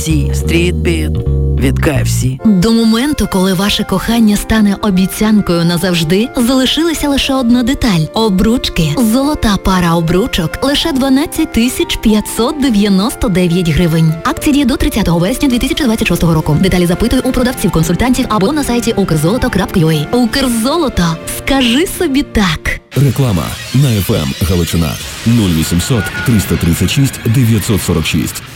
KFC, стрітбіт від KFC. До моменту, коли ваше кохання стане обіцянкою назавжди, залишилася лише одна деталь – обручки. Золота пара обручок – лише 12 599 гривень. Акція діє до 30 вересня 2026 року. Деталі запитуй у продавців-консультантів або на сайті ukrzoloto.ua. Укрзолото. Скажи собі так. Реклама на FM Галичина 0800 336 946.